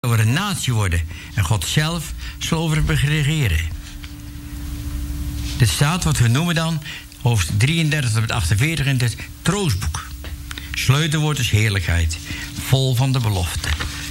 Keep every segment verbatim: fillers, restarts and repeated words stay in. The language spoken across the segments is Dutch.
over een natie worden. En God zelf zal over het regeren. Dit staat wat we noemen dan hoofdstuk drieëndertig tot achtenveertig in het troostboek. Sleutelwoord is heerlijkheid, vol van de belofte.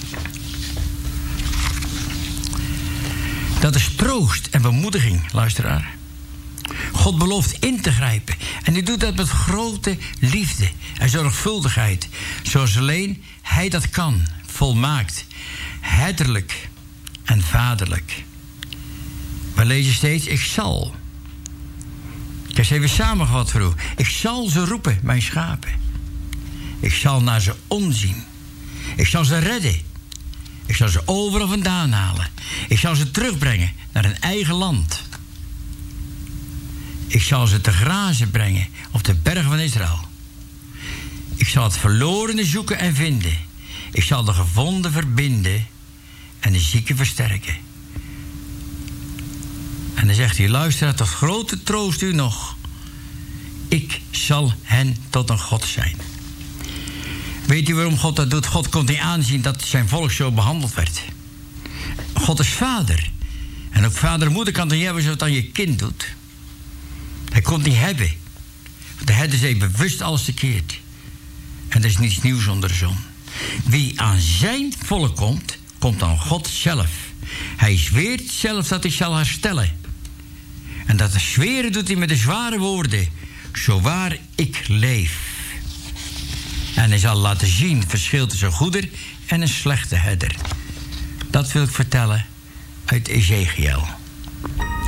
Dat is troost en bemoediging, luisteraar. God belooft in te grijpen. En hij doet dat met grote liefde en zorgvuldigheid. Zoals alleen hij dat kan, volmaakt, herderlijk en vaderlijk. We lezen steeds, ik zal. Ik heb ze even samengevat voor u. Ik zal ze roepen, mijn schapen. Ik zal naar ze omzien. Ik zal ze redden. Ik zal ze overal vandaan halen. Ik zal ze terugbrengen naar hun eigen land. Ik zal ze te grazen brengen op de bergen van Israël. Ik zal het verlorene zoeken en vinden. Ik zal de gevonden verbinden en de zieken versterken. En dan zegt hij, luister, tot grote troost u nog. Ik zal hen tot een God zijn. Weet u waarom God dat doet? God kon niet aanzien dat zijn volk zo behandeld werd. God is vader. En ook vader en moeder kan het niet hebben zoals het aan je kind doet. Hij kon het niet hebben. Want de herder zei bewust alles verkeerd. En er is niets nieuws onder de zon. Wie aan zijn volk komt, komt aan God zelf. Hij zweert zelf dat hij zal herstellen. En dat zweren doet hij met de zware woorden. Zo waar ik leef. En hij zal laten zien het verschil tussen een goede en een slechte herder. Dat wil ik vertellen uit Ezekiel.